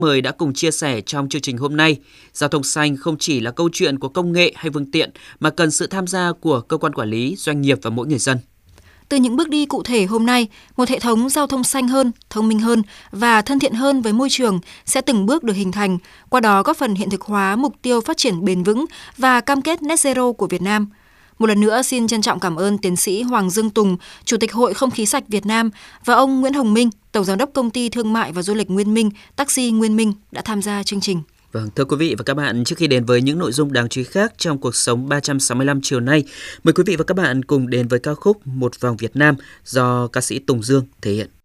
mời đã cùng chia sẻ trong chương trình hôm nay. Giao thông xanh không chỉ là câu chuyện của công nghệ hay phương tiện mà cần sự tham gia của cơ quan quản lý, doanh nghiệp và mỗi người dân. Từ những bước đi cụ thể hôm nay, một hệ thống giao thông xanh hơn, thông minh hơn và thân thiện hơn với môi trường sẽ từng bước được hình thành, qua đó góp phần hiện thực hóa mục tiêu phát triển bền vững và cam kết net zero của Việt Nam. Một lần nữa xin trân trọng cảm ơn tiến sĩ Hoàng Dương Tùng, Chủ tịch Hội Không khí sạch Việt Nam và ông Nguyễn Hồng Minh, Tổng giám đốc Công ty Thương mại và Du lịch Nguyên Minh, Taxi Nguyên Minh đã tham gia chương trình. Vâng, thưa quý vị và các bạn, trước khi đến với những nội dung đáng chú ý khác trong cuộc sống 365 chiều nay, mời quý vị và các bạn cùng đến với ca khúc Một vòng Việt Nam do ca sĩ Tùng Dương thể hiện.